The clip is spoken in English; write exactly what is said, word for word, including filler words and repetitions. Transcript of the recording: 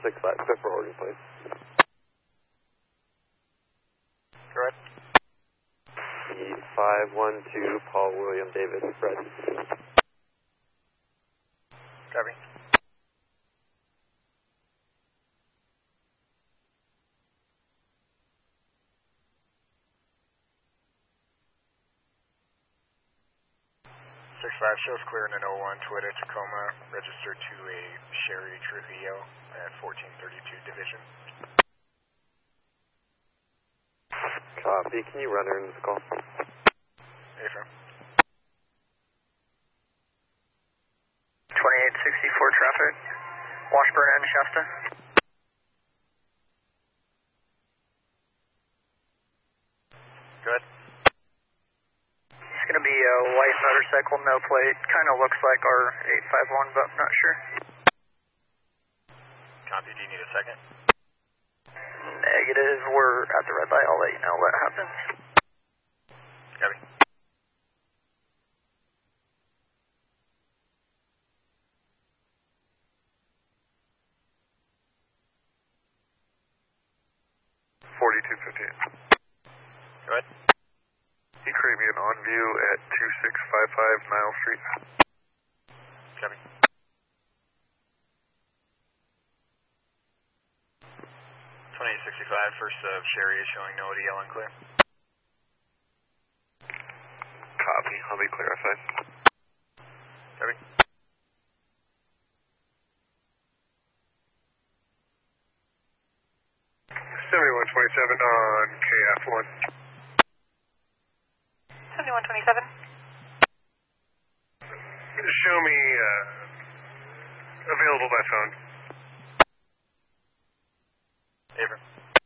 six five, clear for Oregon, please. Go ahead. E five one two, Paul William David, Fred. Copy. six five shows clear in an oh one Toyota Tacoma, registered to a Sherry Trujillo at fourteen thirty-two Division. Copy, can you run her in this call? Affirm. twenty-eight sixty-four traffic, Washburn and Shasta. Good. It's going to be a white motorcycle, no plate. Kind of looks like our eight five one, but I'm not sure. Copy, do you need a second? Negative, we're at the red light. I'll let you know what happens. Copy. forty-two fifty-eight. Go ahead. He created me an on view at two six five five Nile Street. Copy. twenty-eight sixty-five, first of Sherry is showing no O D L and clear. Copy, I'll be clarified. Copy. seventy-one twenty-seven on K F one. seventy-one twenty-seven. Show me uh, available by phone. Affirm.